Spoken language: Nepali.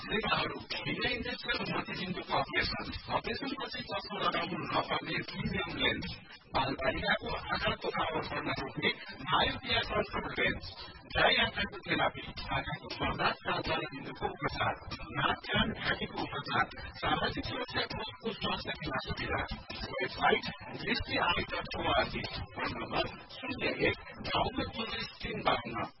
सेवाहरू हिजो इन्जेक्सन मोतीबिन्दुको अपरेसनपछि चस्मा लगाउनु नपर्ने प्रिमियम लेन्स बालबालिकाको आँखाको पावर बढ्न रोक्ने मायोपिया कन्ट्रोल लेन्स ड्राई आँखाको थेरापी आँखाको पर्दा जलबिन्दुको उपचार नाक कान ढाकीको उपचार सामाजिक सुरक्षा कोषको स्वास्थ्य बीमा सुविधा वेबसाइट दृष्टि आइ.org फोन नम्बर 01 92 24 352